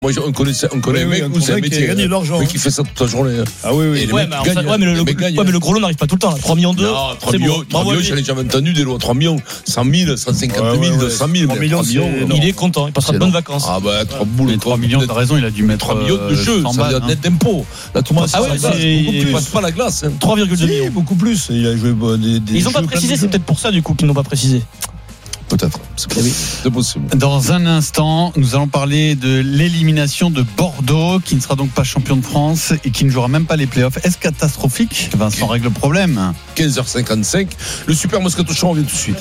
Moi, on connaît un mec où c'est un métier. Qui a gagné de l'argent. Mais qui fait ça toute la journée. Ah oui. Et mais le gros lot n'arrive pas tout le temps. 3 millions d'euros. Non, 3 millions, j'en ai jamais entendu des lois. 3 millions, 100 000, 150 000, 200 000. 3 millions, il est content, il passera de bonnes vacances. Ah bah, 3 boules. 3 millions, t'as raison, il a dû mettre 3 millions de jeux, ça veut dire net d'impôts. Là, tout le monde, tu passes pas la glace. 3,2 millions. Beaucoup plus. Il a joué Ils n'ont pas précisé, c'est peut-être pour ça du coup qu'ils n'ont pas précisé. Peut-être. C'est possible. Dans un instant, nous allons parler de l'élimination de Bordeaux, qui ne sera donc pas champion de France et qui ne jouera même pas les playoffs. Est-ce catastrophique ? Vincent règle le problème. 15h55. Le Super Moscato Show, on vient tout de suite.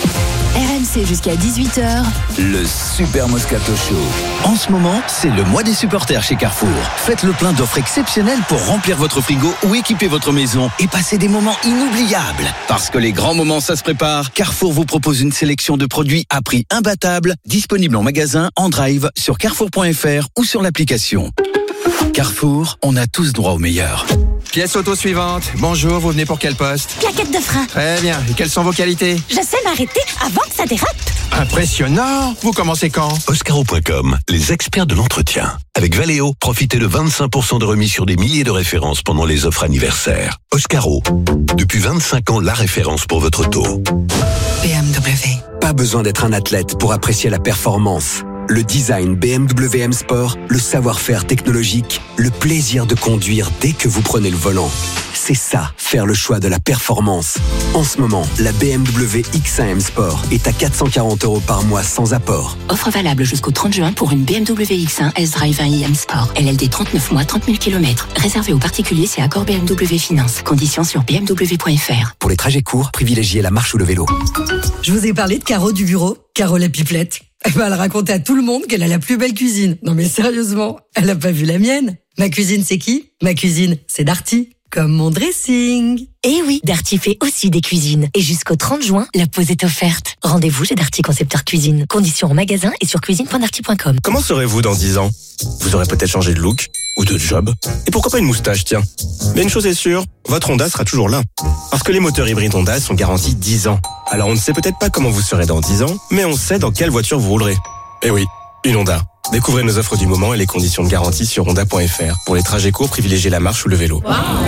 RMC jusqu'à 18h. Le Super Moscato Show. En ce moment, c'est le mois des supporters chez Carrefour. Faites le plein d'offres exceptionnelles pour remplir votre frigo ou équiper votre maison et passer des moments inoubliables. Parce que les grands moments, ça se prépare. Carrefour vous propose une sélection de produits à prix imbattable, disponibles en magasin, en drive, sur carrefour.fr ou sur l'application. Carrefour, on a tous droit au meilleur. Pièce auto suivante. Bonjour, vous venez pour quel poste ? Plaquette de frein. Très bien. Et quelles sont vos qualités ? Je sais m'arrêter avant que ça dérape. Impressionnant. Vous commencez quand ? Oscaro.com, les experts de l'entretien. Avec Valeo, profitez de 25% de remise sur des milliers de références pendant les offres anniversaires. Oscaro, depuis 25 ans, la référence pour votre auto. BMW. Pas besoin d'être un athlète pour apprécier la performance. Le design BMW M Sport, le savoir-faire technologique, le plaisir de conduire dès que vous prenez le volant. C'est ça, faire le choix de la performance. En ce moment, la BMW X1 M Sport est à 440 € par mois sans apport. Offre valable jusqu'au 30 juin pour une BMW X1 S-Drive 1i M Sport. LLD 39 mois, 30 000 km. Réservé aux particuliers, c'est accord BMW Finance. Conditions sur bmw.fr. Pour les trajets courts, privilégiez la marche ou le vélo. Je vous ai parlé de Caro du bureau, Caro la pipelette. Elle racontait à tout le monde qu'elle a la plus belle cuisine. Non mais sérieusement, elle a pas vu la mienne. Ma cuisine, c'est qui ? Ma cuisine, c'est Darty. Comme mon dressing. Eh oui, Darty fait aussi des cuisines. Et jusqu'au 30 juin, la pause est offerte. Rendez-vous chez Darty Concepteur Cuisine. Conditions en magasin et sur cuisine.darty.com. Comment serez-vous dans 10 ans ? Vous aurez peut-être changé de look ou de job. Et pourquoi pas une moustache, tiens. Mais une chose est sûre, votre Honda sera toujours là. Parce que les moteurs hybrides Honda sont garantis 10 ans. Alors on ne sait peut-être pas comment vous serez dans 10 ans, mais on sait dans quelle voiture vous roulerez. Eh oui, une Honda. Découvrez nos offres du moment et les conditions de garantie sur honda.fr. Pour les trajets courts, privilégiez la marche ou le vélo.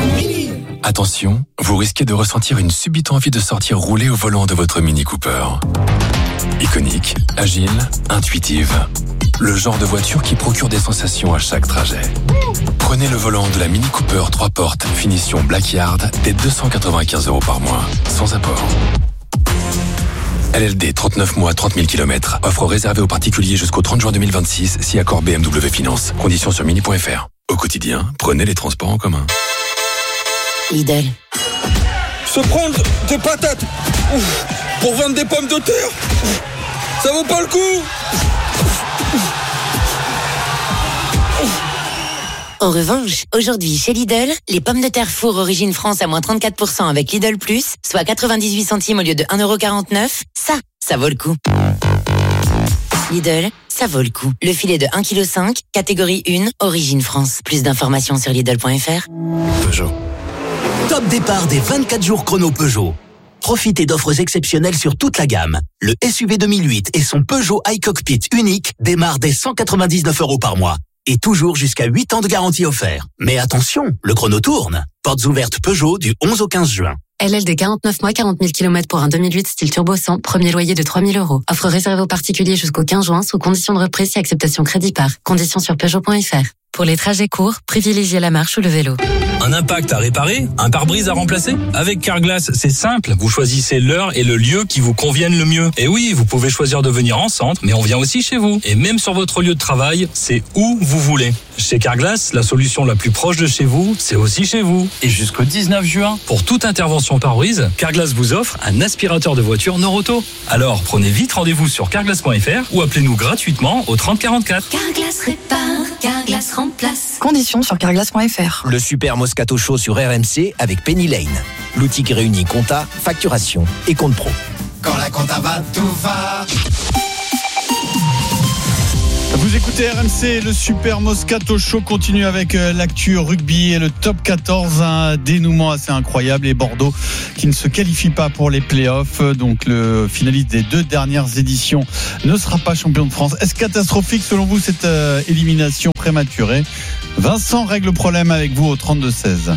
Attention, vous risquez de ressentir une subite envie de sortir rouler au volant de votre Mini Cooper. Iconique, agile, intuitive. Le genre de voiture qui procure des sensations à chaque trajet. Prenez le volant de la Mini Cooper 3 portes, finition Blackyard, dès 295 € par mois, sans apport. LLD 39 mois, 30 000 km. Offre réservée aux particuliers jusqu'au 30 juin 2026, si accord BMW Finance. Conditions sur mini.fr. Au quotidien, prenez les transports en commun. Lidl. Se prendre des patates pour vendre des pommes de terre, ça vaut pas le coup. En revanche, aujourd'hui chez Lidl, les pommes de terre four origine France à moins 34% avec Lidl Plus, soit 98 centimes au lieu de 1,49 €, ça vaut le coup. Lidl, ça vaut le coup. Le filet de 1,5 kg, catégorie 1, origine France. Plus d'informations sur Lidl.fr. Peugeot. Top départ des 24 jours chrono Peugeot. Profitez d'offres exceptionnelles sur toute la gamme. Le SUV 2008 et son Peugeot iCockpit unique démarrent dès 199 € par mois. Et toujours jusqu'à 8 ans de garantie offert. Mais attention, le chrono tourne. Portes ouvertes Peugeot du 11 au 15 juin. LLD 49 mois, 40 000 km pour un 2008 style turbo 100, premier loyer de 3 000 €. Offre réservée aux particuliers jusqu'au 15 juin sous condition de reprise et acceptation crédit par. Conditions sur Peugeot.fr. Pour les trajets courts, privilégiez la marche ou le vélo. Un impact à réparer, un pare-brise à remplacer ? Avec Carglass, c'est simple. Vous choisissez l'heure et le lieu qui vous conviennent le mieux. Et oui, vous pouvez choisir de venir en centre, mais on vient aussi chez vous. Et même sur votre lieu de travail, c'est où vous voulez. Chez Carglass, la solution la plus proche de chez vous, c'est aussi chez vous. Et jusqu'au 19 juin, pour toute intervention pare-brise, Carglass vous offre un aspirateur de voiture Noroto. Alors, prenez vite rendez-vous sur carglass.fr ou appelez-nous gratuitement au 30 44. Carglass répare, Carglass remplace. Conditions sur carglass.fr. Le Super Moscato Show sur RMC avec Penny Lane. L'outil qui réunit compta, facturation et compte pro. Quand la compta va, tout va. Vous Vous écoutez RMC, le Super Moscato Show continue avec l'actu rugby et le top 14, un dénouement assez incroyable, et Bordeaux qui ne se qualifie pas pour les playoffs, donc le finaliste des 2 dernières éditions ne sera pas champion de France. Est-ce catastrophique selon vous cette élimination prématurée? Vincent règle le problème avec vous au 32-16.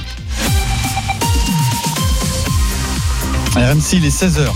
RMC, il est 16h.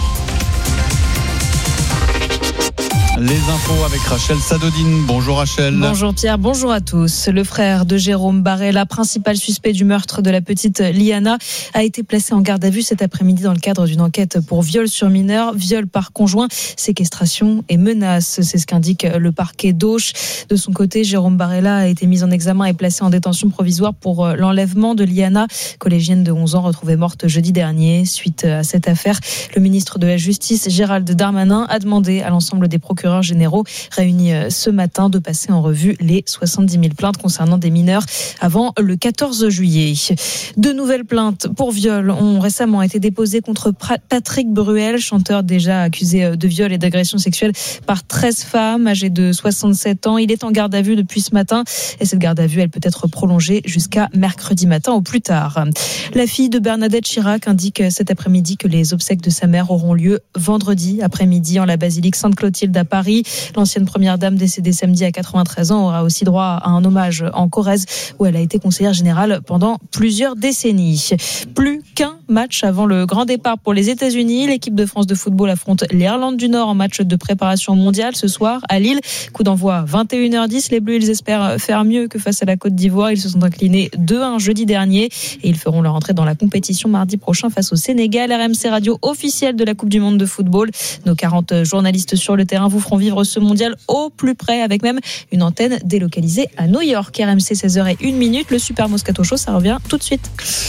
Les infos avec Rachel Sadodine. Bonjour Rachel. Bonjour Pierre, bonjour à tous. Le frère de Jérôme Barrella, principal suspect du meurtre de la petite Liana, a été placé en garde à vue cet après-midi dans le cadre d'une enquête pour viol sur mineur, viol par conjoint, séquestration et menace. C'est ce qu'indique le parquet d'Auch. De son côté, Jérôme Barrella a été mis en examen et placé en détention provisoire pour l'enlèvement de Liana, collégienne de 11 ans retrouvée morte jeudi dernier. Suite à cette affaire, le ministre de la Justice, Gérald Darmanin, a demandé à l'ensemble des procureurs généraux réunis ce matin de passer en revue les 70 000 plaintes concernant des mineurs avant le 14 juillet. 2 nouvelles plaintes pour viol ont récemment été déposées contre Patrick Bruel, chanteur déjà accusé de viol et d'agression sexuelle par 13 femmes âgées de 67 ans. Il est en garde à vue depuis ce matin et cette garde à vue, elle peut être prolongée jusqu'à mercredi matin au plus tard. La fille de Bernadette Chirac indique cet après-midi que les obsèques de sa mère auront lieu vendredi après-midi en la basilique Sainte-Clotilde à Paris. L'ancienne première dame décédée samedi à 93 ans aura aussi droit à un hommage en Corrèze où elle a été conseillère générale pendant plusieurs décennies. Plus qu'un match avant le grand départ pour les États-Unis. L'équipe de France de football affronte l'Irlande du Nord en match de préparation mondiale ce soir à Lille. Coup d'envoi 21h10. Les Bleus, ils espèrent faire mieux que face à la Côte d'Ivoire. Ils se sont inclinés 2-1 jeudi dernier et ils feront leur entrée dans la compétition mardi prochain face au Sénégal. RMC Radio officielle de la Coupe du Monde de football. Nos 40 journalistes sur le terrain vous feront vivre ce mondial au plus près avec même une antenne délocalisée à New York. RMC 16h01. Le Super Moscato Show, ça revient tout de suite.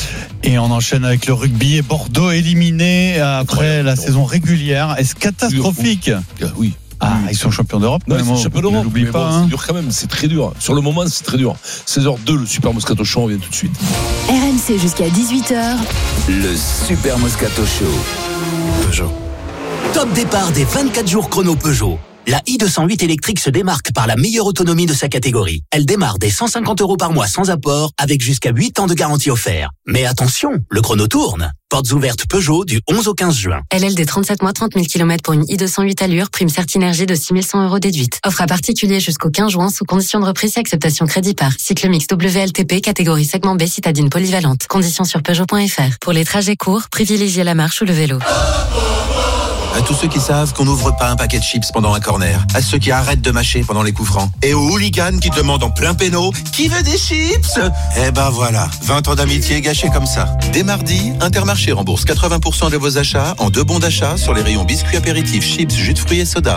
Et on enchaîne avec le rugby et Bordeaux éliminé après la saison régulière. Est-ce catastrophique? Oui. Ah, ils sont champions d'Europe. Non, ils sont champions d'Europe. N'oublie pas. C'est dur quand même, c'est très dur. Sur le moment, c'est très dur. 16h02, le Super Moscato Show, on revient tout de suite. RMC jusqu'à 18h. Le Super Moscato Show. Peugeot. Top départ des 24 jours chrono Peugeot. La i208 électrique se démarque par la meilleure autonomie de sa catégorie. Elle démarre dès 150 € par mois sans apport, avec jusqu'à 8 ans de garantie offert. Mais attention, le chrono tourne. Portes ouvertes Peugeot du 11 au 15 juin. LLD 37 mois, 30 000 km pour une i208 allure, prime Certinergie de 6 100 € déduite. Offre à particulier jusqu'au 15 juin sous condition de reprise et acceptation crédit par. Cycle mix WLTP, catégorie segment B, citadine polyvalente. Conditions sur Peugeot.fr. Pour les trajets courts, privilégiez la marche ou le vélo. À tous ceux qui savent qu'on n'ouvre pas un paquet de chips pendant un corner. À ceux qui arrêtent de mâcher pendant les coups francs. Et aux hooligans qui demandent en plein péno « Qui veut des chips ?» Eh ben voilà, 20 ans d'amitié gâchés comme ça. Dès mardi, Intermarché rembourse 80% de vos achats en 2 bons d'achat sur les rayons biscuits apéritifs, chips, jus de fruits et soda.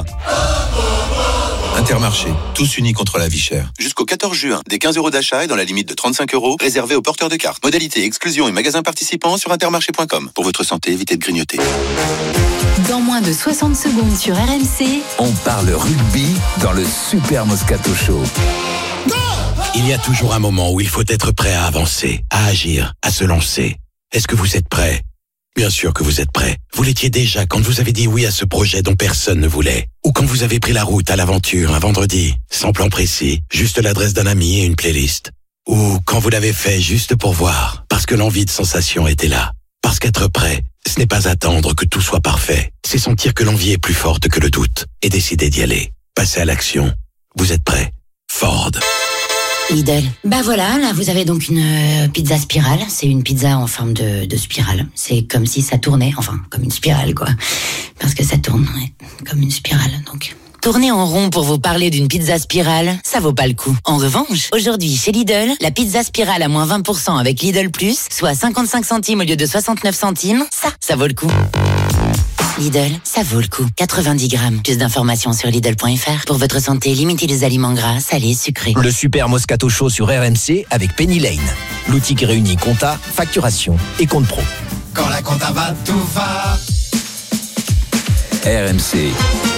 Intermarché, tous unis contre la vie chère. Jusqu'au 14 juin, des 15 € d'achat et dans la limite de 35 €, réservés aux porteurs de cartes. Modalité, exclusion et magasins participants sur intermarché.com. Pour votre santé, évitez de grignoter. Dans moins de 60 secondes sur RMC, on parle rugby dans le Super Moscato Show. Il y a toujours un moment où il faut être prêt à avancer, à agir, à se lancer. Est-ce que vous êtes prêt ? Bien sûr que vous êtes prêt. Vous l'étiez déjà quand vous avez dit oui à ce projet dont personne ne voulait. Ou quand vous avez pris la route à l'aventure un vendredi, sans plan précis, juste l'adresse d'un ami et une playlist. Ou quand vous l'avez fait juste pour voir, parce que l'envie de sensation était là. Parce qu'être prêt, ce n'est pas attendre que tout soit parfait. C'est sentir que l'envie est plus forte que le doute et décider d'y aller. Passer à l'action. Vous êtes prêt. Ford. Lidl. Bah voilà, là vous avez donc une pizza spirale. C'est une pizza en forme de spirale. C'est comme si ça tournait, enfin comme une spirale quoi. Parce que ça tourne, ouais, comme une spirale donc. Tourner en rond pour vous parler d'une pizza spirale, ça vaut pas le coup. En revanche, aujourd'hui chez Lidl, la pizza spirale à moins 20% avec Lidl Plus, soit 55 centimes au lieu de 69 centimes, ça vaut le coup. Lidl, ça vaut le coup. 90 grammes. Plus d'informations sur Lidl.fr. Pour votre santé, limitez les aliments gras, salés, sucrés. Le Super Moscato Show sur RMC avec Penny Lane. L'outil qui réunit compta, facturation et compte pro. Quand la compta va, tout va. RMC.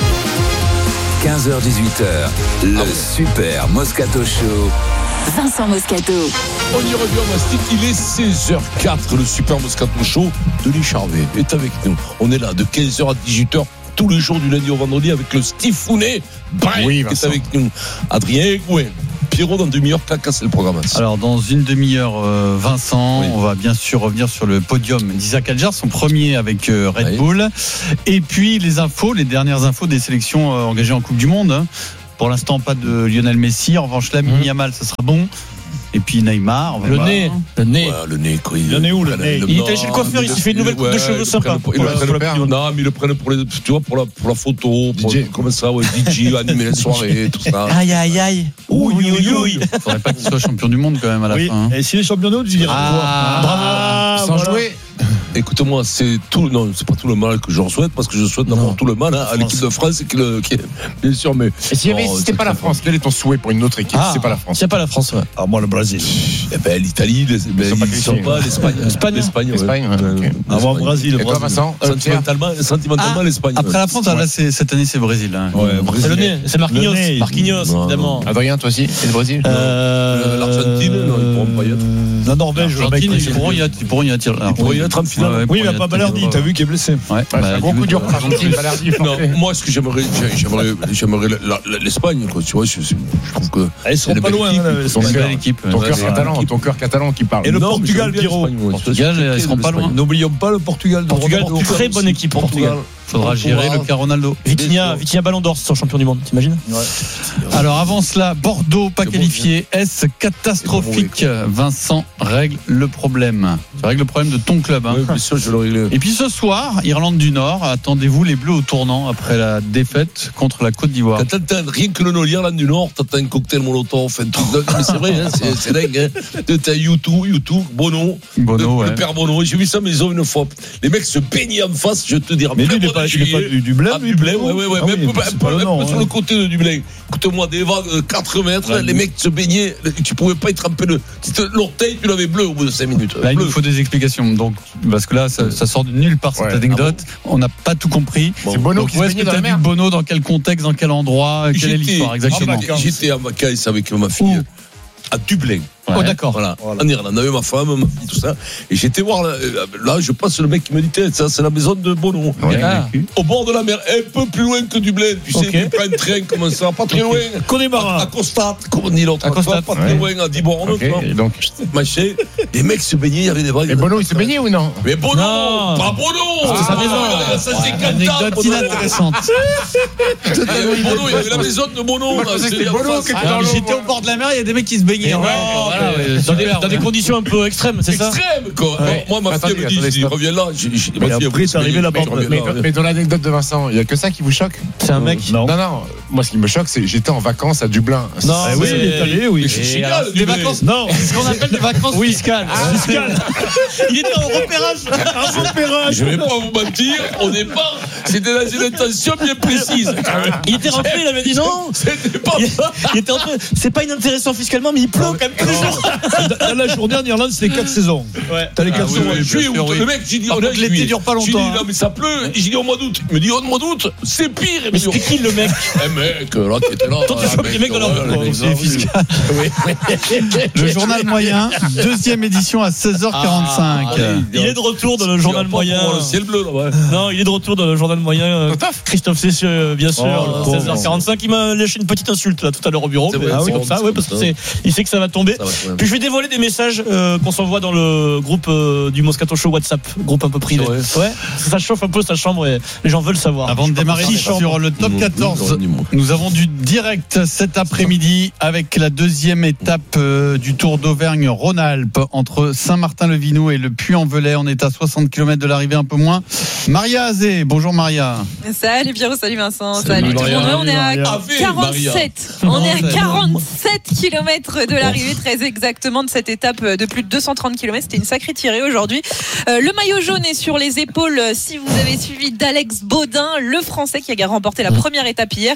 15h-18h, le Super Moscato Show. Vincent Moscato. On y revient, Mastic, il est 16h04, le Super Moscato Show. Denis Charvet est avec nous. On est là de 15h à 18h tous les jours du lundi au vendredi avec le Stifounet qui est avec nous. Adrien Gouin. Pierrot, dans une demi-heure, c'est le programme. Alors, dans une demi-heure, Vincent, on va bien sûr revenir sur le podium d'Isaac Adjar, son premier avec Red Bull. Et puis, les dernières infos des sélections engagées en Coupe du Monde. Hein. Pour l'instant, pas de Lionel Messi. En revanche, Lamine Yamal, ça sera bon. Et puis Neymar, le nez. Ouais, le nez, quoi. Le nez où le nez? Il était chez le coiffeur, il s'est fait une nouvelle coupe de cheveux sympa. Non, mais ils le prennent pour la photo, comme ça, DJ, animer les soirées, tout ça. Aïe, aïe, aïe. Il faudrait pas qu'il soit champion du monde quand même à la fin. Hein. Et s'il est champion du monde, tu diras bravo. Sans jouer. Écoute-moi, c'est pas tout le mal que j'en souhaite, parce que je souhaite d'abord tout le mal à l'équipe de France, bien sûr, mais. Et si c'était pas la France, quel est ton souhait pour une autre équipe? C'est pas la France. C'est pas la France, ouais. Alors moi, le Brésil. L'Italie, ils sont pas l'Espagne. Avant Brésil. Et toi, Vincent? Sentimentalement, l'Espagne. Après la France, là, cette année, c'est Brésil. Hein. C'est le nez, c'est Marquinhos, évidemment. Adrien, toi aussi, c'est le Brésil? L'Argentine, non, ils pourront pas y être. La Norvège, ils pourront y être en finale. Oui, mais pas Balerdi, t'as vu qu'il est blessé. Un gros coup dur pour l'Argentine. Moi, ce que j'aimerais l'Espagne, quoi. Tu vois, je trouve que. Ils seront pas loin, l'équipe. Ton cœur catalan qui parle. Et le Portugal, Pierrot. Portugal, ils seront pas loin. N'oublions pas le Portugal. Très bonne équipe, Portugal. Faudra gérer le cas Ronaldo. Vitinha Ballon d'Or, c'est son champion du monde, t'imagines? Alors avant cela, Bordeaux pas qualifié. Est-ce catastrophique? Vincent règle le problème. Tu règles le problème de ton club. Hein. Oui, bien sûr, je le règle. Et puis ce soir, Irlande du Nord, attendez-vous les Bleus au tournant après la défaite contre la Côte d'Ivoire. Rien que l'Irlande du Nord, t'as un cocktail Molotov, un truc. Mais c'est vrai, hein, c'est dingue. Hein. T'as YouTube, Bono, le père Bono. J'ai vu ça mais ils ont une fois. Les mecs se baignaient en face, je te dirais. Mais lui, il n'est pas du Blême, du Blême, ouais. Même sur le côté du Blême. Écoute-moi, des vagues de 4 mètres, les mecs se baignaient, tu pouvais pas y tremper l'orteil, tu l'avais bleu au bout de 5 minutes. Là, il nous faut des explications, donc, parce que là, ça sort de nulle part cette anecdote. On n'a pas tout compris. C'est Bono qui se baignait dans la mer. Bono, dans quel contexte, dans quel endroit, quelle est l'histoire exactement? J'étais en vacances avec ma fille à Dublin. Oh, d'accord. Voilà. En Irlande, avec ma femme, ma fille, tout ça. Et j'étais voir, là, je passe le mec qui me dit, ça, c'est la maison de Bono. Au bord de la mer, un peu plus loin que Dublin. Tu sais, tu prends un train comme ça, pas très loin. Connemara. À Costat, comme on dit l'autre. Pas très loin, à Diborne. Donc, machin. Les mecs se baignaient, il y avait des vagues. Et Bono, il se baignait ou non? Mais Bono, pas Bono. C'est sa maison. Ça, c'est anecdote inintéressante. Bono, il y avait la maison de Bono. J'étais au bord de la mer, il y a des mecs qui se baignaient. Dans des conditions un peu extrêmes, c'est ça? Extrême, quoi. Moi, ma fille me dit, reviens là. Mais après, c'est arrivé là-bas. Mais dans l'anecdote de Vincent, il n'y a que ça qui vous choque? C'est un mec? Non. Moi, ce qui me choque, c'est que j'étais en vacances à Dublin. Non, oui, il est allé, oui. C'est génial. Des vacances? Non, c'est ce qu'on appelle des vacances fiscales. Il était en repérage. Je ne vais pas vous mentir, au départ, c'était dans une intention bien précise. Il était rentré, il avait dit non. C'était pas ça. Il était rentré. C'est pas inintéressant fiscalement, mais il pleut quand même tous les jours. Dans la journée en Irlande, c'était 4 saisons. Ouais. T'as les 4 saisons. Le mec, j'ai dit, l'été dure pas longtemps. J'ai dit, non, mais ça pleut. J'ai dit, au mois d'août. Il me dit, au mois d'août, c'est pire. Mais c'était qui le mec? Mec, là, t'étais là. Toi, tu chopes les mecs dans leur conseiller fiscal. Le journal moyen, deuxième édition à 16h45. Il est de retour dans le journal moyen. Le ciel bleu, là, non, il est de retour dans le journal moyen. Christophe Cessieux, bien sûr. 16h45. Il m'a lâché une petite insulte là tout à l'heure au bureau. C'est comme ça, parce qu'il sait que ça va tomber. Puis je vais dévoiler des messages qu'on s'envoie dans le groupe du Moscato Show WhatsApp, groupe un peu privé. Ouais. Ça chauffe un peu sa chambre et les gens veulent savoir. Avant de démarrer sur le top 14, nous avons du direct cet après-midi avec la deuxième étape du Tour d'Auvergne-Rhône-Alpes entre Saint-Martin-le-Vinou et le Puy-en-Velay. On est à 60 km de l'arrivée, un peu moins. Maria Azé, bonjour Maria. Salut Pierrot, salut Vincent, salut tout le monde. On est à 47. On est à 47 km de l'arrivée, très exactement, de cette étape de plus de 230 km. C'était une sacrée tirée aujourd'hui. Le maillot jaune est sur les épaules, si vous avez suivi, d'Alex Baudin, le Français qui a remporté la première étape hier.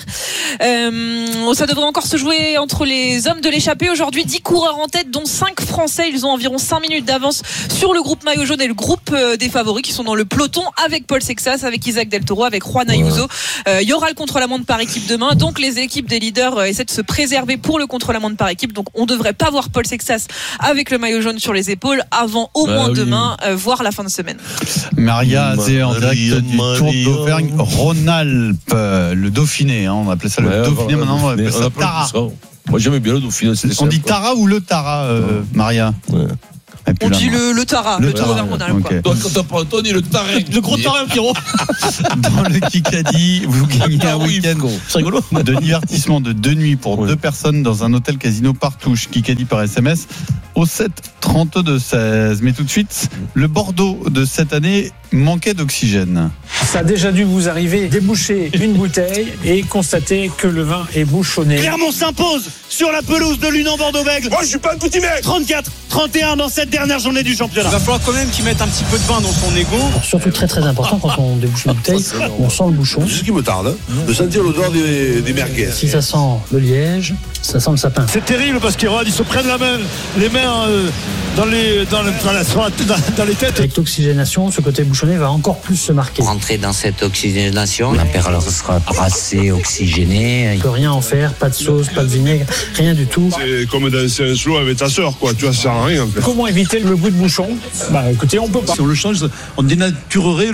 Ça devrait encore se jouer entre les hommes de l'échappée. Aujourd'hui, 10 coureurs en tête, dont 5 Français. Ils ont environ 5 minutes d'avance sur le groupe maillot jaune et le groupe des favoris qui sont dans le peloton avec Paul Sexas, avec Isaac Del Toro, avec Juan Ayuso. Il y aura le contre-la-montre par équipe demain. Donc les équipes des leaders essaient de se préserver pour le contre-la-montre par équipe. Donc on ne devrait pas voir Paul Paul Sexas avec le maillot jaune sur les épaules avant au moins demain, voire la fin de semaine. Maria Azé en direct du Tour d'Auvergne-Rhône-Alpes, le Dauphiné, on appelait ça le Dauphiné, maintenant on appelle ça Tara. Moi j'aimais bien le Dauphiné. On dit Tara ou le Tara, Maria? On dit le Tara, le Tour d'Auvergne-Rhône-Alpes. Okay. Toi, quand t'as pas entendu le Tarin, le gros Tarin, Pierrot. Dans le Kikadi, vous gagnez un week-end de divertissement de 2 nuits pour 2 personnes dans un hôtel casino Partouche. Kikadi par SMS au 7 32 16. Mais tout de suite, le Bordeaux de cette année manquait d'oxygène. Ça a déjà dû vous arriver, déboucher une bouteille et constater que le vin est bouchonné. Clermont s'impose sur la pelouse de l'Union Bordeaux-Bègles. Moi, je suis pas un petit mec. 34-31 dans cette dernière journée du championnat. Il va falloir quand même qu'il mette un petit peu de vin dans son ego. Surtout très très important quand on débouche une bouteille, on sent le bouchon. C'est ce qui me tarde, de sentir l'odeur des merguez. Si ça sent le liège, ça sent le sapin. C'est terrible parce qu'ils se prennent les mains dans les têtes. Avec l'oxygénation, ce côté bouchonné va encore plus se marquer. Rentrer dans cette oxygénation, l'apéro sera brassé, oxygéné. On peut rien en faire, pas de sauce, pas de vinaigre, rien du tout. C'est comme danser un slow avec ta sœur, quoi. Tu vois, ça sert à rien. Comment éviter le goût de bouchon? Écoutez, on peut pas. Si on le change, on dénaturerait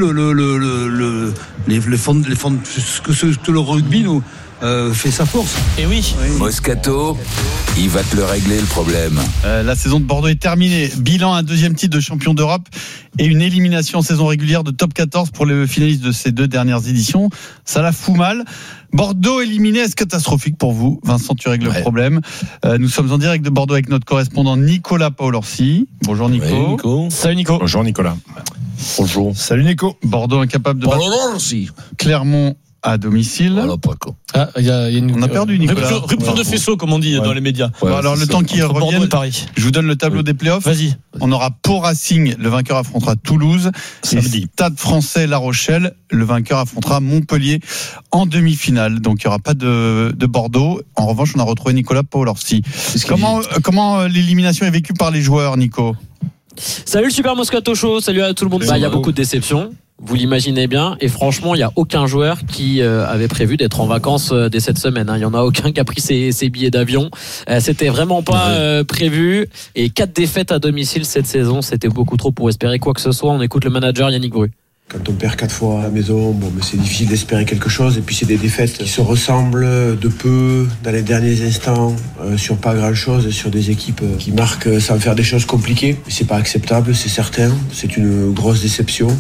ce que le rugby nous fait sa force. Et oui. Moscato, il va te le régler le problème. La saison de Bordeaux est terminée. Bilan, un 2e titre de champion d'Europe et une élimination en saison régulière de top 14 pour les finalistes de ces 2 dernières éditions. Ça la fout mal. Bordeaux éliminé, est-ce catastrophique pour vous? Vincent, tu règles le problème. Nous sommes en direct de Bordeaux avec notre correspondant Nicolas Paolorsi. Bonjour Nico. Oui, Nico. Salut Nico. Bonjour Nicolas. Bonjour. Salut Nico. Bordeaux incapable de battre Clermont à domicile. Voilà, pas con. On a perdu Nicolas. Rupture de faisceau, comme on dit dans les médias. Alors le temps qu'il revienne, je vous donne le tableau des playoffs. Vas-y. On aura Pau Racing, le vainqueur affrontera Toulouse. Samedi. Stade Français La Rochelle, le vainqueur affrontera Montpellier en demi-finale. Donc il n'y aura pas de Bordeaux. En revanche, on a retrouvé Nicolas Paolorsi. Comment l'élimination est vécue par les joueurs, Nico? Salut le Super Moscato Show, salut à tout le monde. Il y a beaucoup de déceptions, vous l'imaginez bien, et franchement il n'y a aucun joueur qui avait prévu d'être en vacances dès cette semaine. Il n'y en a aucun qui a pris ses billets d'avion. C'était vraiment pas prévu, et 4 défaites à domicile cette saison, c'était beaucoup trop pour espérer quoi que ce soit. On écoute le manager Yannick Bru. Quand on perd 4 fois à la maison, c'est difficile d'espérer quelque chose. Et puis c'est des défaites qui se ressemblent de peu dans les derniers instants, sur pas grand-chose, sur des équipes qui marquent sans faire des choses compliquées. C'est pas acceptable, c'est certain. C'est une grosse déception.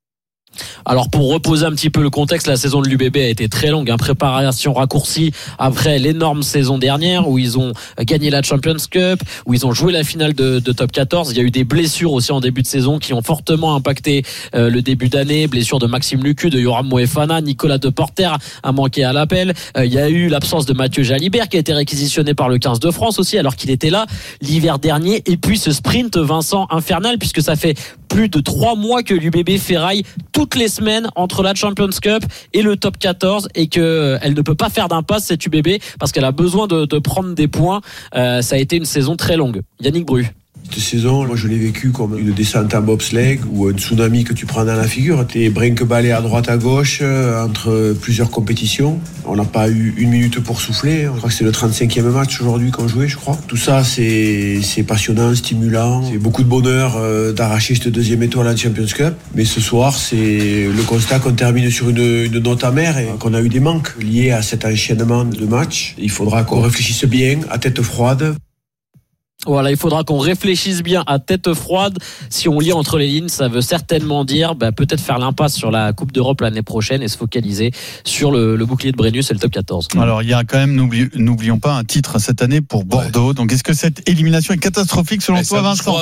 Alors pour reposer un petit peu le contexte, la saison de l'UBB a été très longue, préparation raccourcie après l'énorme saison dernière où ils ont gagné la Champions Cup, où ils ont joué la finale de Top 14. Il y a eu des blessures aussi en début de saison qui ont fortement impacté le début d'année. Blessure de Maxime Lucu, de Yoram Moefana, Nicolas Deporter a manqué à l'appel. Il y a eu l'absence de Mathieu Jalibert qui a été réquisitionné par le 15 de France aussi alors qu'il était là l'hiver dernier. Et puis ce sprint, Vincent, infernal, puisque ça fait plus de 3 mois que l'UBB ferraille toutes les semaines entre la Champions Cup et le Top 14 et qu'elle ne peut pas faire d'impasse cette UBB parce qu'elle a besoin de prendre des points. Ça a été une saison très longue. Yannick Bru. Cette saison, moi je l'ai vécu comme une descente en bobsleigh ou un tsunami que tu prends dans la figure. T'es brinque-ballé à droite à gauche entre plusieurs compétitions. On n'a pas eu 1 minute pour souffler. Je crois que c'est le 35e match aujourd'hui qu'on jouait, je crois. Tout ça, c'est passionnant, stimulant. C'est beaucoup de bonheur d'arracher cette 2e étoile en Champions Cup. Mais ce soir, c'est le constat qu'on termine sur une note amère et qu'on a eu des manques liés à cet enchaînement de matchs. Il faudra qu'on réfléchisse bien, à tête froide. Voilà, il faudra qu'on réfléchisse bien à tête froide. Si on lit entre les lignes, ça veut certainement dire peut-être faire l'impasse sur la Coupe d'Europe l'année prochaine et se focaliser sur le bouclier de Brennus et le Top 14. Alors, il y a quand même, n'oublions pas, un titre cette année pour Bordeaux. Donc, est-ce que cette élimination est catastrophique selon toi, Vincent?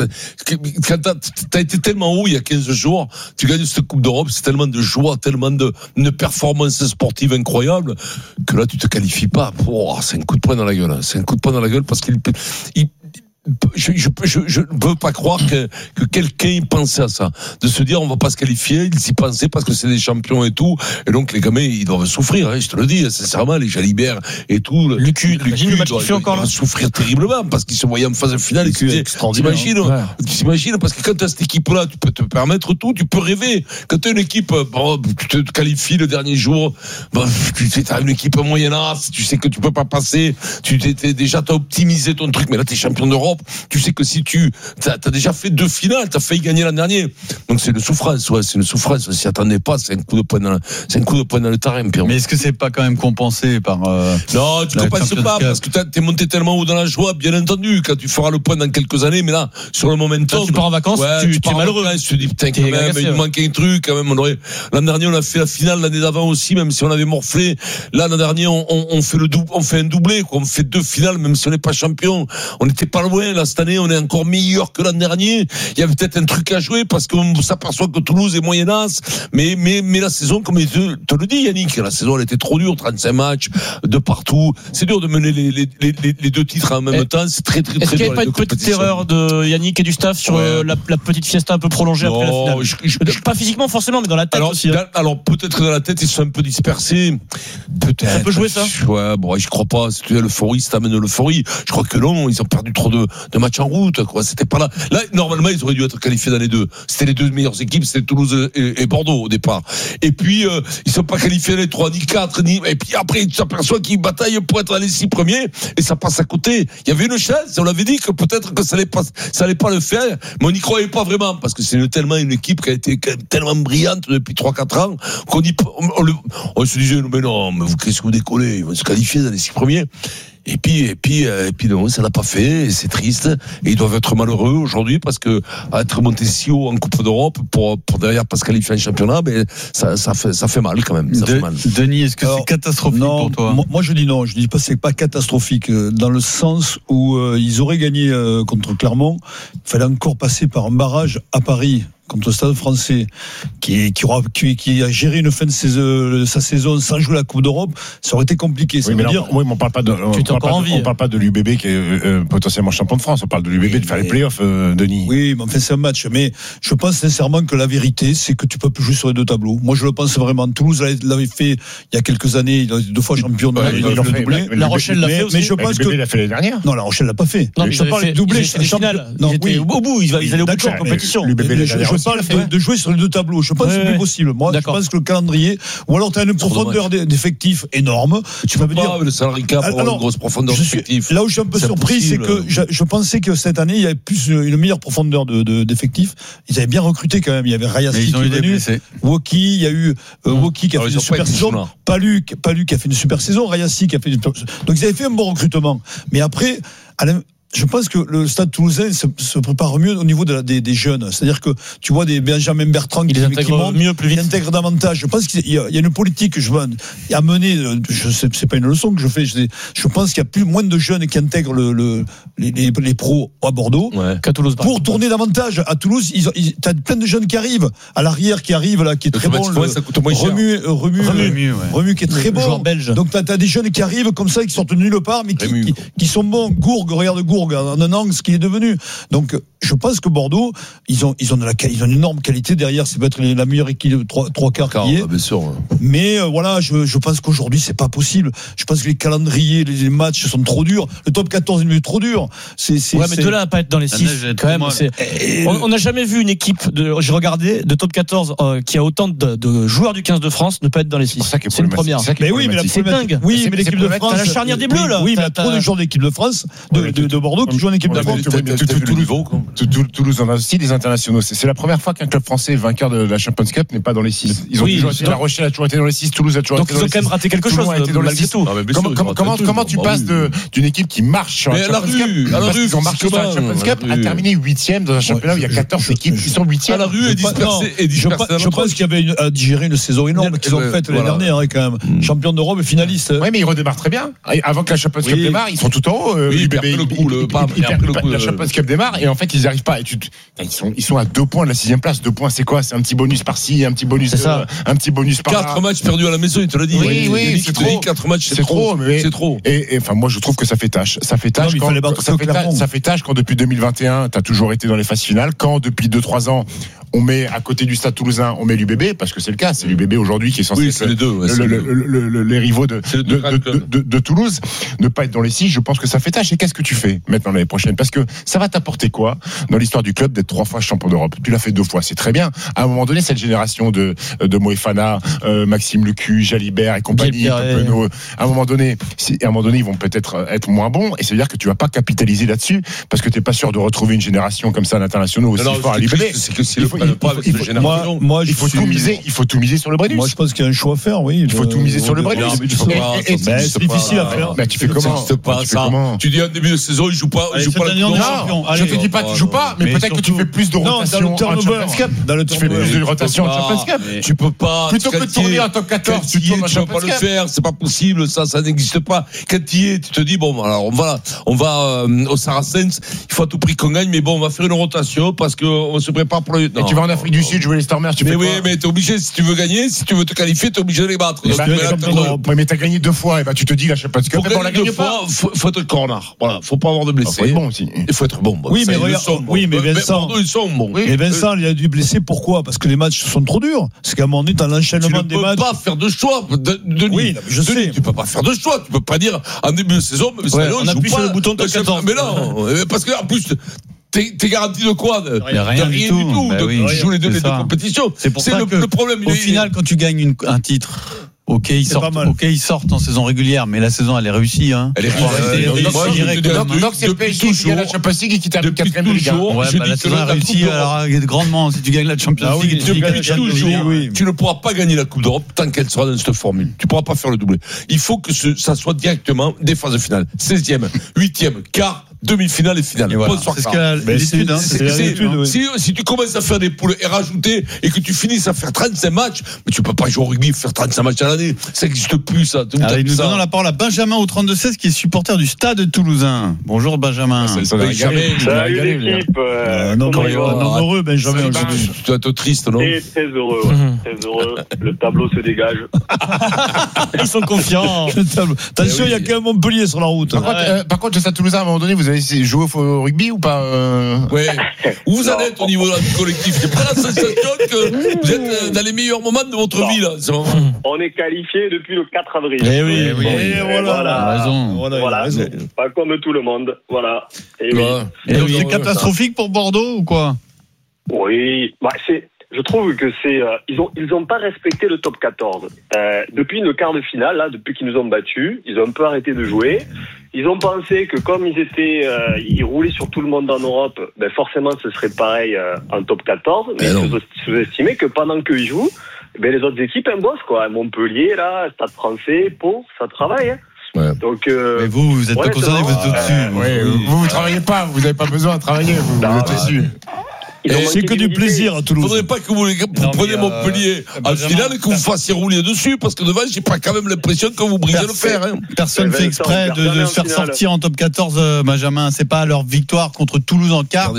Quand t'as été tellement haut il y a 15 jours, tu gagnes cette Coupe d'Europe, c'est tellement de joie, tellement de performances sportives incroyables que là, tu te qualifies pas. C'est un coup de poing dans la gueule. C'est un coup de poing dans la gueule parce qu'il je ne peux pas croire que quelqu'un pensait à ça, de se dire on va pas se qualifier. Ils y pensaient parce que c'est des champions et tout, et donc les gamins ils doivent souffrir, hein, je te le dis sincèrement, les Jalibert et tout, Lucu doivent souffrir terriblement parce qu'ils se voyaient en phase finale. T'imagines, parce que quand tu as cette équipe là, tu peux te permettre tout, tu peux rêver. Quand tu as une équipe, tu te qualifies le dernier jour, tu as une équipe moyennasse, tu sais que tu peux pas passer, t'as optimisé ton truc, mais là t'es champion d'Europe, tu sais que si t'as déjà fait 2 finales, t'as failli gagner l'an dernier, donc c'est une souffrance, on s'y attendait pas, c'est un coup de poing dans le terrain, Pierrot. Mais est-ce que c'est pas quand même compensé par non, tu compenses pas parce que t'es monté tellement haut dans la joie, bien entendu, quand tu feras le point dans quelques années, mais là sur le momentum, tu pars en vacances, tu es malheureux, tu te dis putain quand même, il manque un truc quand même. L'an dernier on a fait la finale, l'année d'avant aussi, même si on avait morflé. Là l'an dernier on fait un doublé, quoi. On fait 2 finales même si on n'est pas champion, on n'était pas loin. Là cette année on est encore meilleur que l'an dernier. Il y avait peut-être un truc à jouer parce qu'on s'aperçoit que Toulouse est moyennasse, mais la saison, comme te le dit Yannick, la saison elle était trop dure, 35 matchs de partout, c'est dur de mener les 2 titres en même temps, c'est très dur. Est-ce qu'il n'y avait pas une petite erreur de Yannick et du staff sur la petite fiesta un peu prolongée après la finale? Pas physiquement forcément, mais dans la tête aussi. Alors peut-être dans la tête ils sont un peu dispersés, peut-être. Ça peut jouer ça. Ouais, bon, je crois pas. Si tu as l'euphorie, ça t'amène l'euphorie. Je crois que non, ils ont perdu trop de matchs en route, quoi. C'était pas là. Là, normalement, ils auraient dû être qualifiés dans les 2. C'était les 2 meilleures équipes, c'était Toulouse et Bordeaux au départ. Et puis ils sont pas qualifiés dans les 3 ni 4 ni. Et puis après, tu t'aperçois qu'ils bataillent pour être dans les 6 premiers et ça passe à côté. Il y avait une chance. On l'avait dit que peut-être que ça allait pas le faire, mais on n'y croyait pas vraiment parce que c'est tellement une équipe qui a été tellement brillante depuis 3-4 ans qu'on se disait mais non, mais qu'est-ce que vous décollez, ils vont se qualifier dans les 6 premiers. Et puis non, ça l'a pas fait, et c'est triste, et ils doivent être malheureux aujourd'hui parce que être monté si haut en Coupe d'Europe pour derrière pas se qualifier en championnat, mais ça fait mal quand même. Fait mal. Denis, est-ce que c'est catastrophique pour toi? Moi je dis non, je dis pas c'est pas catastrophique dans le sens où ils auraient gagné contre Clermont, il fallait encore passer par un barrage à Paris contre le Stade Français, qui a géré une fin de sa saison sans jouer la Coupe d'Europe, ça aurait été compliqué. Oui, mais on parle pas de l'UBB qui est potentiellement champion de France. On parle de l'UBB de faire les playoffs, Denis. Oui, mais enfin c'est un match. Mais je pense sincèrement que la vérité, c'est que tu peux plus jouer sur les 2 tableaux. Moi, je le pense vraiment. Toulouse l'avait fait il y a quelques années. Il a 2 fois champion de le doublé. La Rochelle l'a fait aussi. Mais je pense que l'UBB l'a fait l'année dernière. Non, la Rochelle l'a pas fait. Non, je parle du doublé. Ils étaient au bout. Ils allaient au bout de la compétition. Je parle de jouer sur les 2 tableaux. Je pense que c'est plus possible. Moi, je pense que le calendrier, ou alors tu as une profondeur d'effectifs énorme. Tu peux pas le salarié cap pour une grosse profondeur d'effectifs. Là où je suis un peu surpris, c'est que je pensais que cette année, il y avait plus une meilleure profondeur d'effectifs. Ils avaient bien recruté quand même. Il y avait Rayaski qui est venu, Woki, il y a eu Woki qui a fait une super saison, Palu qui a fait une super saison, Rayaski qui a fait une super saison. Donc ils avaient fait un bon recrutement. Mais après, je pense que le Stade Toulousain se prépare mieux au niveau des jeunes. C'est-à-dire que tu vois des Benjamin Bertrand qui montent mieux, plus vite, qui intègrent davantage. Je pense qu'il y a une politique que je veux amener. C'est pas une leçon que je fais. Je pense qu'il y a moins de jeunes qui intègrent les pros à Bordeaux qu'à Toulouse. Pour tourner davantage à Toulouse. T'as plein de jeunes qui arrivent à l'arrière, qui arrivent là, qui est très bon. Remu qui est très bon. Donc t'as des jeunes qui arrivent comme ça, qui sortent de nulle part, mais qui sont bons. Gourgue, regarde Gourgue. En un an, ce qu'il est devenu. Donc, je pense que Bordeaux, ils ont une énorme qualité derrière. C'est peut-être la meilleure équipe de 3 quarts qui est. Bien sûr. Mais voilà, je pense qu'aujourd'hui, c'est pas possible. Je pense que les calendriers, les matchs sont trop durs. Le top 14 est trop dur. Mais de là à pas être dans les 6, quand même. On n'a jamais vu une équipe, j'ai regardé, de top 14 qui a autant de joueurs du 15 de France ne pas être dans les 6. C'est une première. Mais oui, mais c'est dingue. Oui, mais l'équipe de France. T'as la charnière des Bleus, là. Oui, mais trop de joueurs d'équipe de France, de Bordeaux qui jouent en équipe de France. Toulouse en a aussi des internationaux. C'est la première fois qu'un club français vainqueur de la Champions Cup n'est pas dans les 6. Ils ont toujours été, La Rochelle a toujours été dans les 6, Toulouse a toujours été dans les 6. Donc ils ont quand même raté quelque chose malgré tout. Comment tu passes d'une équipe qui marche sur la Champions Cup, parce qu'ils ont marché sur la Champions Cup, à terminer 8e dans un championnat où il y a 14 équipes qui sont 8e. À la rue et dispersées. Je pense qu'il y avait à digérer une saison énorme qu'ils ont faite l'année dernière quand même. Champion d'Europe et finaliste. Oui, mais ils redémarrent très bien. Avant que la Champions Cup démarre, ils sont tout en haut. Ils perdent le coup. la Champions Cup démarre et en fait ils n'y arrivent pas. Ils sont à 2 points de la 6e place. 2 points, c'est quoi? C'est un petit bonus par-ci, un petit bonus par-là. 4 matchs perdus à la maison, il te l'a dit. Oui, c'est trop. 4 matchs, c'est trop. C'est trop. Et enfin, moi, je trouve que ça fait tâche. Ça fait tâche quand depuis 2021, t'as toujours été dans les phases finales. Quand depuis 2-3 ans, on met à côté du Stade Toulousain, on met l'UBB, parce que c'est le cas. C'est l'UBB aujourd'hui qui est censé être les rivaux de Toulouse. Ne pas être dans les 6, je pense que ça fait tâche. Et qu'est-ce que tu fais maintenant l'année prochaine? Parce que ça va t'apporter quoi dans l'histoire du club d'être 3 fois champion d'Europe? Tu l'as fait 2 fois, c'est très bien. À un moment donné, cette génération de Moefana, Maxime Lecu, Jalibert et compagnie, à un moment donné, ils vont peut-être être moins bons. Et ça veut dire que tu vas pas capitaliser là-dessus parce que t'es pas sûr de retrouver une génération comme ça d'internationaux aussi fort à l'UBB. C'est que si il faut tout miser sur le Brennus. Moi, je pense qu'il y a un choix à faire, oui. Il faut tout miser sur le Brennus. C'est difficile à faire. Mais tu fais comment? Tu dis en début de saison, il joue pas la Coupe d'Europe. Je te dis pas que tu joues pas, mais peut-être que tu fais plus de rotation en Champions Cup. Tu fais plus de rotation en Champions Cup. Tu peux pas. Plutôt que de tourner en top 14, tu tournes en Champions Cup. Tu vas pas le faire, c'est pas possible, ça n'existe pas. Quand tu y es, tu te dis bon, alors on va au Saracens, il faut à tout prix qu'on gagne, mais bon, on va faire une rotation parce qu'on se prépare pour le. Et tu vas en Afrique du Sud jouer les Stormers, tu fais quoi? Mais t'es obligé, si tu veux gagner, si tu veux te qualifier, t'es obligé de les battre. Mais t'as gagné 2 fois, et bah tu te dis la Champions Cup. Pour gagner 2 fois, faut être corner. Voilà, faut pas avoir de blessés. Faut être bon aussi. Il faut être bon. Oui, mais Vincent, et Vincent, il a dû blesser. Pourquoi? Parce que les matchs sont trop durs. C'est qu'à un moment donné, t'as l'enchaînement des matchs. Tu peux pas faire de choix. Oui, je sais. Tu peux pas faire de choix. Tu peux pas dire en début de saison, on appuie sur le bouton de 14. Mais non, parce que en plus. T'es garanti de quoi? Rien du tout. Tu joues les deux compétitions. C'est pour ça que le problème. Au final, quand tu gagnes un titre. Ok, ils sortent en saison régulière, mais la saison elle est réussie. Hein. Elle est réussie. Donc c'est le PSG qui gagne la Champions League et qui termine 4e de Ligue 1. Ouais, la saison est réussie grandement. Si tu gagnes la Champions League, tu ne pourras pas gagner la Coupe d'Europe tant qu'elle sera dans cette formule. Tu ne pourras pas faire le doublé. Il faut que ça soit directement des phases finales. 16e, 8e, quart. Demi-finale et finale. Voilà. C'est ce que l'étude. Si tu commences à faire des poules et rajouter et que tu finisses à faire 35 matchs, mais tu peux pas jouer au rugby faire 35 matchs à l'année. Ça n'existe plus, ça. Allez, nous donnons la parole à Benjamin au 32-16 qui est supporter du Stade Toulousain. Bonjour Benjamin. Salut l'équipe. Non, heureux Benjamin. Tu dois être triste, non? Très heureux. Très heureux. Le tableau se dégage. Ils sont confiants. Attention, il y a qu'un Montpellier sur la route. Par contre, le Stade Toulousain, à un moment donné, vous avez joué au rugby ou pas? Ouais. Où vous en êtes au niveau du collectif? J'ai pas la sensation que vous êtes dans les meilleurs moments de votre vie là. On est qualifié depuis le 4 avril. Voilà. Raison. Pas comme tout le monde. Voilà. Et donc c'est catastrophique pour Bordeaux ou quoi? Oui. Je trouve que ils ont pas respecté le top 14. Depuis le quart de finale, là, depuis qu'ils nous ont battus, ils ont un peu arrêté de jouer. Ils ont pensé que comme ils roulaient sur tout le monde en Europe, ben forcément ce serait pareil en top 14. Mais ils sous-estimaient que pendant qu'ils jouent, ben les autres équipes elles bossent quoi. Montpellier, là, Stade Français, Pau, ça travaille. Hein. Ouais. Donc, mais vous êtes pas concerné, vous êtes au-dessus. Vous travaillez pas, vous n'avez pas besoin de travailler, vous êtes au-dessus. C'est que du plaisir à Toulouse. Faudrait pas que vous preniez Montpellier en finale et que vous fassiez rouler dessus parce que devant j'ai pas quand même l'impression que vous brisez le fer. Personne fait exprès de se faire sortir en top 14, Benjamin. C'est pas leur victoire contre Toulouse en quart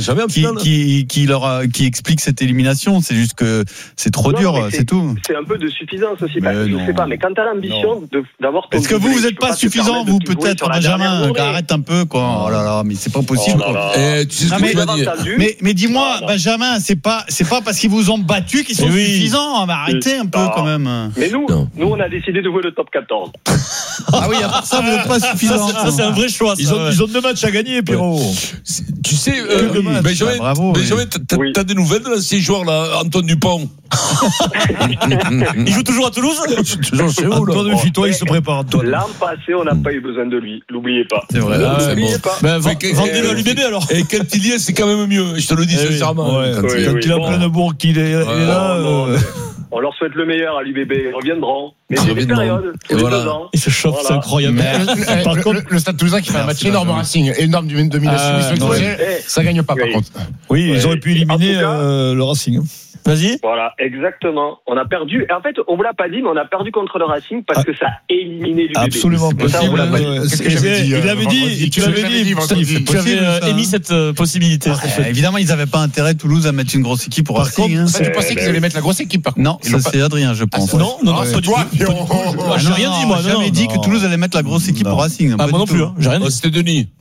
qui explique cette élimination. C'est juste que c'est trop dur, c'est tout. C'est un peu de suffisance aussi. Je sais pas, mais quand t'as l'ambition d'avoir. Est-ce que vous êtes pas suffisant, vous peut-être, Benjamin? Arrête un peu, quoi. Oh là là, mais c'est pas possible. Mais dis-moi. Benjamin, c'est pas parce qu'ils vous ont battu qu'ils sont suffisants. Arrêtez un peu quand même. Mais nous, on a décidé de jouer le top 14. Ah oui, à part ça, vous n'êtes pas suffisants. Ça, c'est un vrai choix. Ils ont 2 matchs à gagner, Pierrot. Tu sais, Benjamin, t'as des nouvelles de l'ancien joueur là, Antoine Dupont? Il joue toujours à Toulouse? Toujours chez vous. Antoine, méfie-toi, il se prépare. L'an passé, on n'a pas eu besoin de lui. L'oubliez pas. C'est vrai. Vendez-le à l'UBB alors. Et quand il y est, c'est quand même mieux. Je te le dis sincèrement. Quand il a plein de bourg qu'il est là. On leur souhaite le meilleur à l'UBB. Ils reviendront. Mais c'est des périodes. Tous les 2 ans. Il se chauffe, c'est incroyable. Par contre, le Stade Toulousain qui fait un match énorme au Racing, énorme de domination, ça gagne pas par contre. Oui, ils auraient pu éliminer le Racing. Vas-y. Voilà, exactement. On a perdu. Et en fait, on vous l'a pas dit, mais on a perdu contre le Racing parce que ça a éliminé l'UBB. Absolument possible. Il l'avait dit. Tu avais émis cette possibilité. Évidemment, ils n'avaient pas intérêt, Toulouse, à mettre une grosse équipe pour Racing. Tu pensais qu'ils allaient mettre la grosse équipe, par contre? Non, ça c'est Adrien, je pense. Non, c'est toi. J'ai rien dit, moi. J'ai jamais dit que Toulouse allait mettre la grosse équipe pour Racing. Moi non plus. J'ai rien dit. C'était Denis.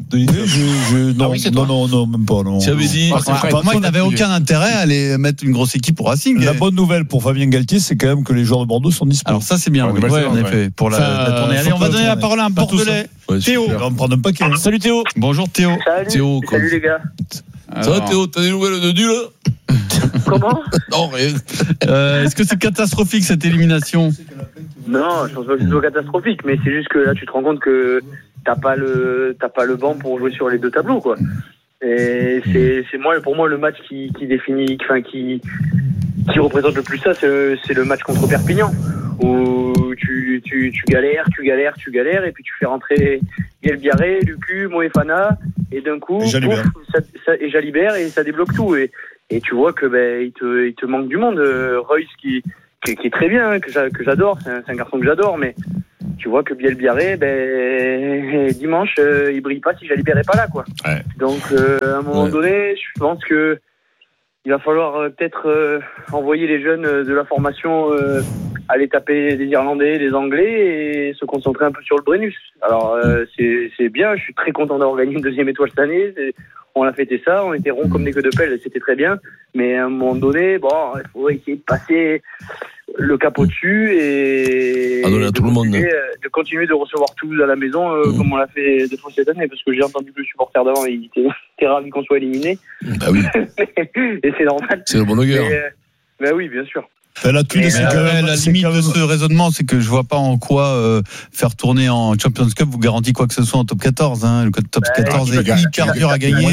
Non, même pas. Tu avais dit. Pour moi, il n'avait aucun intérêt à aller mettre une grosse équipe pour Racing. La bonne nouvelle pour Fabien Galtier, c'est quand même que les joueurs de Bordeaux sont disponibles. Alors ça, c'est bien. Oui, en effet. Pour la tournée. Allez, on va donner la parole à un Bordelais. Théo. On va me prendre un paquet. Salut Théo. Bonjour Théo. Salut les gars. Ça va Théo, t'as des nouvelles de Dieu là? Comment? Non, rien. Est-ce que c'est catastrophique cette élimination? Non, je pense pas que ce soit catastrophique, mais c'est juste que là tu te rends compte que t'as pas le banc pour jouer sur les deux tableaux, quoi. Et c'est pour moi le match qui définit, enfin qui représente le plus ça, c'est le match contre Perpignan où tu galères et puis tu fais rentrer Guelbiaré, Lucu, Moefana et d'un coup et Jalibert et ça débloque tout et tu vois que il te manque du monde. Royce qui est très bien, que j'adore, c'est un garçon que j'adore, mais tu vois que Bielbiarré, dimanche, il brille pas si Jalibert est pas là, quoi. Ouais. Donc, à un moment donné, je pense que il va falloir peut-être envoyer les jeunes de la formation aller taper des Irlandais, des Anglais et se concentrer un peu sur le Brennus. Alors, c'est bien, je suis très content d'avoir gagné une deuxième étoile cette année. On a fêté ça, on était ronds comme des queues de pelle, c'était très bien. Mais à un moment donné, il faut essayer de passer le cap au-dessus et de continuer de recevoir Toulouse à la maison comme on l'a fait 2 fois cette année, parce que j'ai entendu que le supporter d'avant il était ravi qu'on soit éliminé. Bah oui. Et c'est normal. C'est le bon guerre. Bah oui, bien sûr. La limite de ce raisonnement, c'est que je vois pas en quoi faire tourner en Champions Cup vous garantit quoi que ce soit en top 14. Le top 14 est hyper dur à gagner.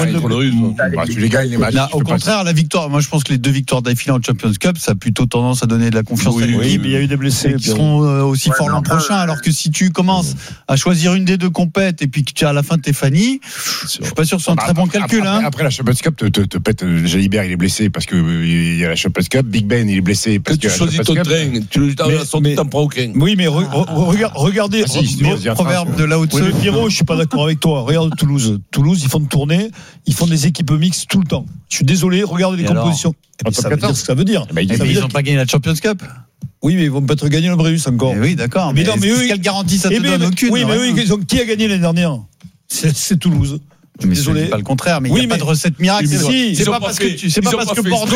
Tu les gagnes les matchs. Au contraire, la victoire, moi je pense que les 2 victoires d'affilée en Champions Cup, ça a plutôt tendance à donner de la confiance à l'équipe. Oui, mais il y a eu des blessés qui seront aussi forts l'an prochain. Alors que si tu commences à choisir une des 2 compètes et puis que tu as à la fin t'es Fanny, je suis pas sûr que ce soit un très bon calcul. Après la Champions Cup te pète. Jalibert il est blessé parce que il y a la Champions Cup. Big Ben il est blessé parce que tu choisis ton train, tu t'en prends aucun. Oui, mais regardez le proverbe de Lao Tse. Pierrot, je suis pas d'accord avec toi. Regarde Toulouse, ils font une tournée, ils font des équipes mixtes tout le temps. Je suis désolé, regardez les compositions. Ça veut dire ce que ça veut dire. Ils n'ont pas gagné la Champions Cup. Oui, mais ils vont peut-être gagner le Brennus encore. Oui, d'accord. Mais quelle garantie ça te donne? Aucune. Oui, mais qui a gagné l'année dernière? C'est Toulouse. Désolé, pas le contraire, mais il n'y a pas de recette miracle. C'est pas parce que Bordeaux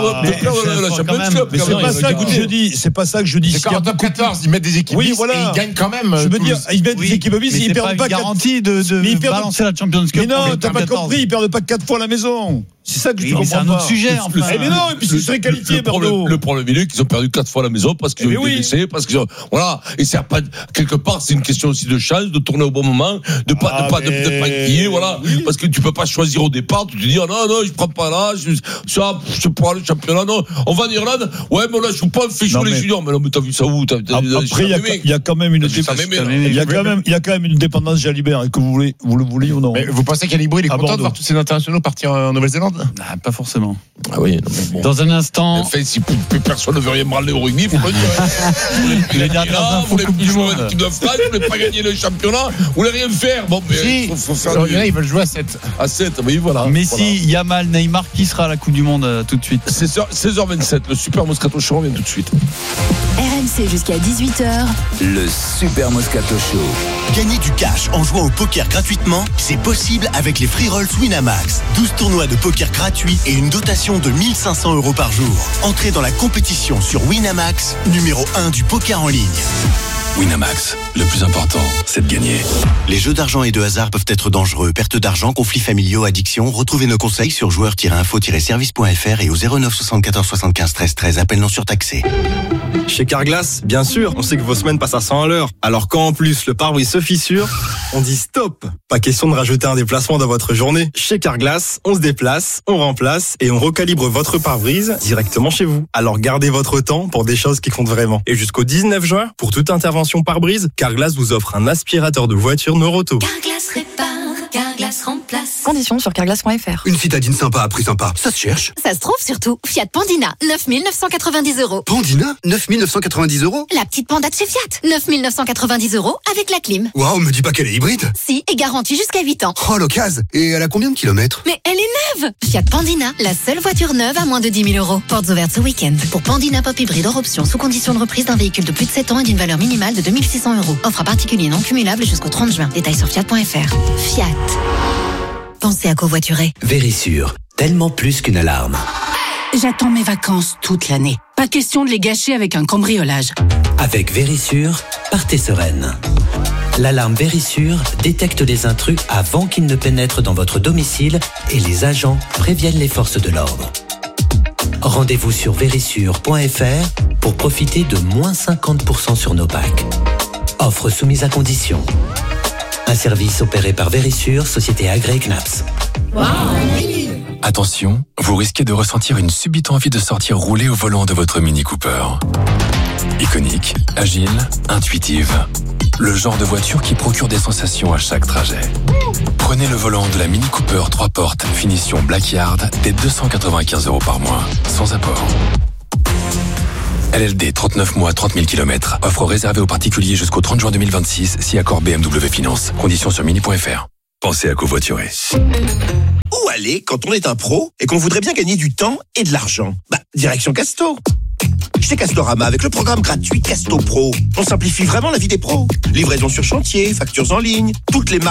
c'est pas ça que je dis. C'est qu'en top 14, ils mettent des équipes et ils gagnent quand même. Je veux dire, ils mettent des équipes mixtes, ils perdent pas garantie de balancer la Champions Cup. Mais non, t'as pas compris, ils perdent pas 4 fois à la maison. C'est ça que je comprends pas. C'est un autre sujet, enfin. Mais non, et puis ils seraient qualifiés, Bordeaux. Le problème, il est qu'ils ont perdu 4 fois à la maison parce qu'ils ont été blessés, parce qu'ils ont, voilà. Et c'est pas, quelque part, c'est une question aussi de chance, de tourner au bon moment, de pas inquiéter, voilà. Parce que tu peux pas choisir au départ, tu te dis, non, je prends pas là, je prends le championnat, non. On va en Irlande, ouais, mais là, je suis pas fait jouer les juniors, mais non, mais t'as vu ça où? Après, il y a quand même une dépendance Jalibert, que vous le voulez ou non. Mais vous pensez qu'Alibri, il est content de voir tous ces internationaux partir en Nouvelle-Zélande? Pas forcément. Ah oui. Dans un instant. En fait, si plus personne ne veut rien branler au rugby, il faut le dire. Les dernières infos, vous voulez plus jouer en équipe de France, vous voulez pas gagner le championnat, vous voulez rien faire. Bon, mais faut faire. Ils veulent jouer à 7. À 7, oui, voilà. Messi, Yamal, Neymar, qui sera à la Coupe du Monde tout de suite? 16h27, le Super Moscato Show vient tout de suite. RMC jusqu'à 18h. Le Super Moscato Show. Gagner du cash en jouant au poker gratuitement, c'est possible avec les free rolls Winamax. 12 tournois de poker gratuits et une dotation de 1 500 € par jour. Entrez dans la compétition sur Winamax, numéro 1 du poker en ligne. Winamax, le plus important, c'est de gagner. Les jeux d'argent et de hasard peuvent être dangereux. Perte d'argent, conflits familiaux, addiction. Retrouvez nos conseils sur joueurs-info-service.fr et au 09 74 75 13 13. Appel non surtaxé. Chez Carglass, bien sûr, on sait que vos semaines passent à 100 à l'heure. Alors quand en plus le pare-brise se fissure, on dit stop. Pas question de rajouter un déplacement dans votre journée. Chez Carglass, on se déplace, on remplace et on recalibre votre pare-brise directement chez vous. Alors gardez votre temps pour des choses qui comptent vraiment. Et jusqu'au 19 juin, pour toute intervention pare-brise, Carglass vous offre un aspirateur de voiture Noroto. Carglass répare, Carglass remplace. Conditions sur carglass.fr. Une citadine sympa à prix sympa, ça se cherche. Ça se trouve surtout. Fiat Pandina, 9 990 €. Pandina, 9 990 €. La petite panda de chez Fiat, 9 990 € avec la clim. Waouh, me dis pas qu'elle est hybride. Si, et garantie jusqu'à 8 ans. Oh, l'occasion. Et elle a combien de kilomètres? Mais elle est neuve. Fiat Pandina, la seule voiture neuve à moins de 10 000 €. Portes ouvertes ce week-end. Pour Pandina Pop Hybride hors option, sous condition de reprise d'un véhicule de plus de 7 ans et d'une valeur minimale de 2 600 €. Offre à particulier non cumulable jusqu'au 30 juin. Détails sur fiat.fr. Fiat. Pensez à covoiturer. Vérissure, tellement plus qu'une alarme. J'attends mes vacances toute l'année. Pas question de les gâcher avec un cambriolage. Avec Vérissure, partez sereine. L'alarme Vérissure détecte les intrus avant qu'ils ne pénètrent dans votre domicile et les agents préviennent les forces de l'ordre. Rendez-vous sur vérissure.fr pour profiter de moins 50% sur nos packs. Offre soumise à condition. Un service opéré par Vérissure, société agréée CNAPS. Attention, vous risquez de ressentir une subite envie de sortir rouler au volant de votre Mini Cooper. Iconique, agile, intuitive. Le genre de voiture qui procure des sensations à chaque trajet. Prenez le volant de la Mini Cooper 3 portes, finition Blackyard, dès 295 € par mois, sans apport. LLD, 39 mois, 30 000 km. Offre réservée aux particuliers jusqu'au 30 juin 2026, si accord BMW Finance. Conditions sur mini.fr. Pensez à covoiturer. Où aller quand on est un pro et qu'on voudrait bien gagner du temps et de l'argent? Direction Casto. Chez Castorama, avec le programme gratuit Casto Pro, on simplifie vraiment la vie des pros. Livraison sur chantier, factures en ligne, toutes les marques